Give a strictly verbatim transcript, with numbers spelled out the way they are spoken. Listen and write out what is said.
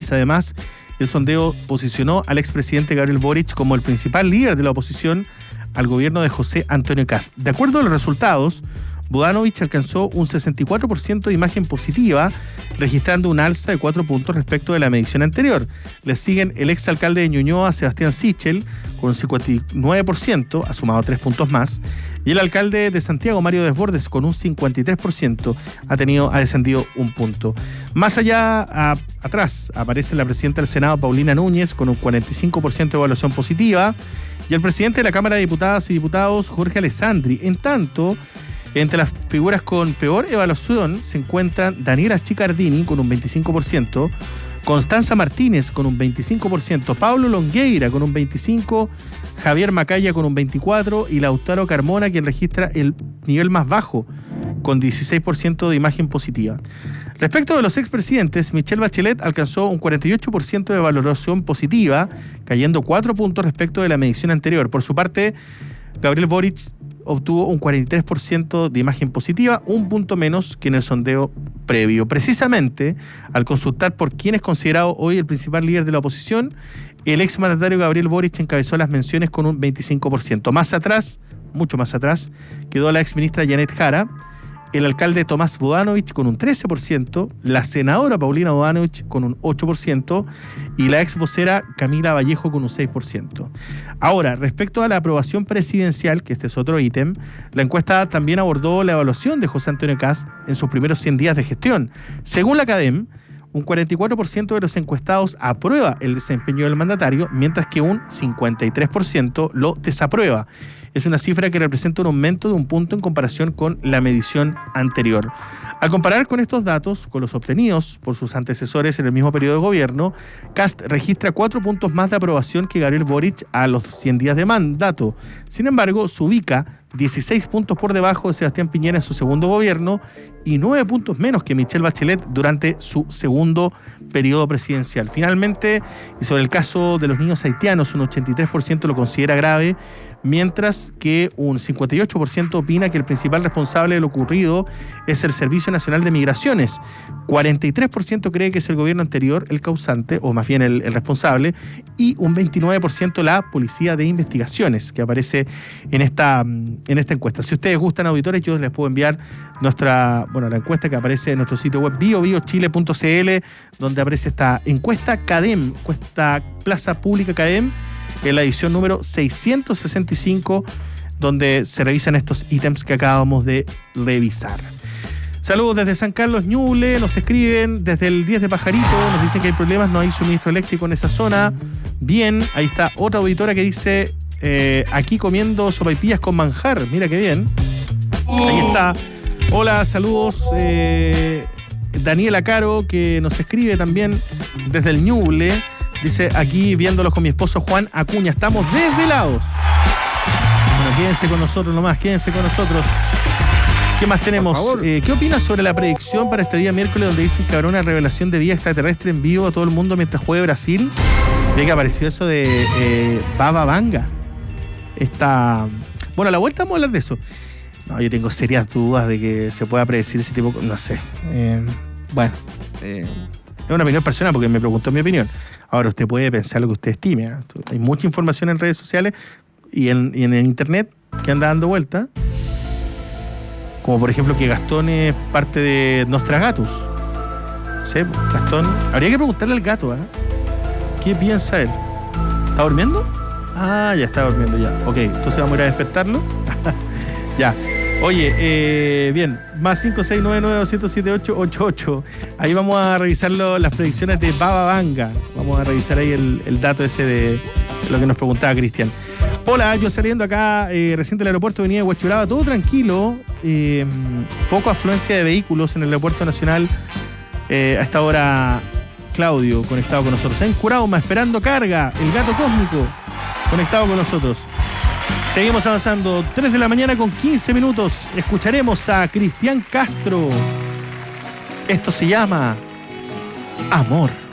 país. Además, el sondeo posicionó al expresidente Gabriel Boric como el principal líder de la oposición al gobierno de José Antonio Kast. De acuerdo a los resultados, Bodanovich alcanzó un sesenta y cuatro por ciento de imagen positiva, registrando un alza de cuatro puntos respecto de la medición anterior. Le siguen el exalcalde de Ñuñoa, Sebastián Sichel, con un cincuenta y nueve por ciento, ha sumado tres puntos más, y el alcalde de Santiago, Mario Desbordes, con un cincuenta y tres por ciento, ha tenido, ha descendido un punto. Más allá, a, atrás, aparece la presidenta del Senado, Paulina Núñez, con un cuarenta y cinco por ciento de evaluación positiva, y el presidente de la Cámara de Diputadas y Diputados, Jorge Alessandri. En tanto, entre las figuras con peor evaluación se encuentran Daniela Chicardini con un veinticinco por ciento, Constanza Martínez con un veinticinco por ciento, Pablo Longueira con un veinticinco por ciento, Javier Macaya con un veinticuatro por ciento y Lautaro Carmona, quien registra el nivel más bajo con dieciséis por ciento de imagen positiva. Respecto de los expresidentes, Michelle Bachelet alcanzó un cuarenta y ocho por ciento de valoración positiva, cayendo cuatro puntos respecto de la medición anterior. Por su parte, Gabriel Boric obtuvo un cuarenta y tres por ciento de imagen positiva, un punto menos que en el sondeo previo. Precisamente, al consultar por quién es considerado hoy el principal líder de la oposición, el exmandatario Gabriel Boric encabezó las menciones con un veinticinco por ciento. Más atrás, mucho más atrás, quedó la exministra Janet Jara, el alcalde Tomás Bodanovich con un trece por ciento, la senadora Paulina Bodanovich con un ocho por ciento y la ex vocera Camila Vallejo con un seis por ciento. Ahora, respecto a la aprobación presidencial, que este es otro ítem, la encuesta también abordó la evaluación de José Antonio Kast en sus primeros cien días de gestión. Según la CADEM, un cuarenta y cuatro por ciento de los encuestados aprueba el desempeño del mandatario, mientras que un cincuenta y tres por ciento lo desaprueba. Es una cifra que representa un aumento de un punto en comparación con la medición anterior. Al comparar con estos datos, con los obtenidos por sus antecesores en el mismo periodo de gobierno, Kast registra cuatro puntos más de aprobación que Gabriel Boric a los cien días de mandato. Sin embargo, se ubica dieciséis puntos por debajo de Sebastián Piñera en su segundo gobierno y nueve puntos menos que Michelle Bachelet durante su segundo periodo presidencial. Finalmente, y sobre el caso de los niños haitianos, un ochenta y tres por ciento lo considera grave, mientras que un cincuenta y ocho por ciento opina que el principal responsable de lo ocurrido es el Servicio Nacional de Migraciones. cuarenta y tres por ciento cree que es el gobierno anterior el causante, o más bien el, el responsable, y un veintinueve por ciento la Policía de Investigaciones, que aparece en esta, en esta encuesta. Si ustedes gustan, auditores, yo les puedo enviar nuestra, bueno, la encuesta que aparece en nuestro sitio web bio bio chile punto c l, donde aparece esta encuesta CADEM, encuesta Plaza Pública CADEM, en la edición número seiscientos sesenta y cinco, donde se revisan estos ítems que acabamos de revisar. Saludos desde San Carlos, Ñuble, nos escriben desde el diez de Pajarito, nos dicen que hay problemas, no hay suministro eléctrico en esa zona. Bien, ahí está otra auditora que dice, eh, aquí comiendo sopaipillas con manjar, mira qué bien. Ahí está. Hola, saludos, eh, Daniela Caro, que nos escribe también desde el Ñuble. Dice, aquí viéndolos con mi esposo Juan Acuña, estamos desvelados. Bueno, quédense con nosotros nomás, quédense con nosotros. ¿Qué más tenemos? Eh, ¿Qué opinas sobre la predicción para este día miércoles donde dicen que habrá una revelación de vida extraterrestre en vivo a todo el mundo mientras juegue Brasil? ¿Ve que apareció eso de eh, Baba Vanga? Esta... Bueno, a la vuelta vamos a hablar de eso. No, yo tengo serias dudas de que se pueda predecir ese tipo... No sé. Eh, bueno... Eh, es una opinión personal porque me preguntó mi opinión. Ahora usted puede pensar lo que usted estime, ¿eh? Hay mucha información en redes sociales y en, y en el internet que anda dando vuelta. Como por ejemplo que Gastón es parte de Nostragatus. ¿Sí? Gastón. Habría que preguntarle al gato, ¿eh? ¿Qué piensa él? ¿Está durmiendo? Ah, ya está durmiendo ya. Ok, entonces vamos a ir a despertarlo. Ya. Oye, eh, bien, más cinco seis nueve nueve dos cero siete ocho ocho ocho. Ahí vamos a revisar lo, las predicciones de Baba Vanga. Vamos a revisar ahí el, el dato ese de lo que nos preguntaba Cristian. Hola, yo saliendo acá eh, recién del aeropuerto, venía de Huachuraba, todo tranquilo, eh, poco afluencia de vehículos en el aeropuerto nacional. Eh, a esta hora, Claudio, conectado con nosotros. En Curauma, esperando carga, el gato cósmico, conectado con nosotros. Seguimos avanzando, tres de la mañana con quince minutos. Escucharemos a Cristian Castro. Esto se llama Amor.